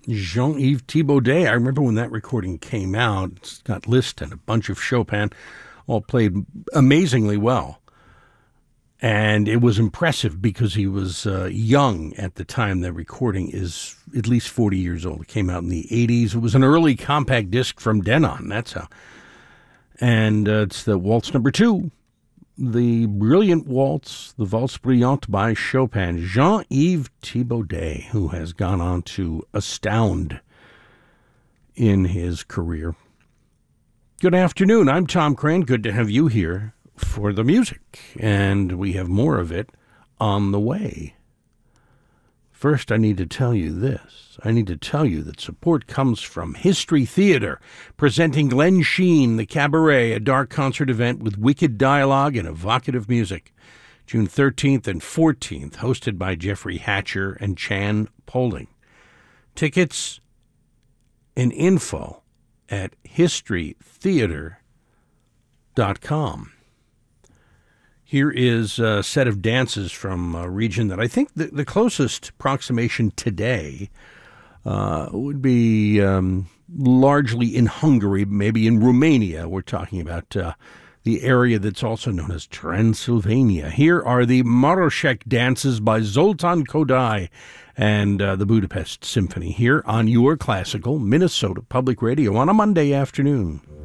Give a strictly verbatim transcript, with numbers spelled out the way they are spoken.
Jean-Yves Thibaudet. I remember when that recording came out. It's got Liszt and a bunch of Chopin, all played amazingly well. And it was impressive because he was uh, young at the time. The recording is at least forty years old. It came out in the eighties. It was an early compact disc from Denon. That's how. And uh, it's the Waltz Number Two, the brilliant waltz, the Valse Brillante by Chopin, Jean-Yves Thibaudet, who has gone on to astound in his career. Good afternoon. I'm Tom Crane. Good to have you here for the music, and we have more of it on the way. First, I need to tell you this. I need to tell you that support comes from History Theater, presenting Glenn Sheen, The Cabaret, a dark concert event with wicked dialogue and evocative music. June thirteenth and fourteenth, hosted by Jeffrey Hatcher and Chan Poling. Tickets and info at history theater dot com. Here is a set of dances from a region that I think the, the closest approximation today uh, would be um, largely in Hungary, maybe in Romania. We're talking about uh, the area that's also known as Transylvania. Here are the Maroshek dances by Zoltan Kodály and uh, the Budapest Symphony here on your classical Minnesota Public Radio on a Monday afternoon.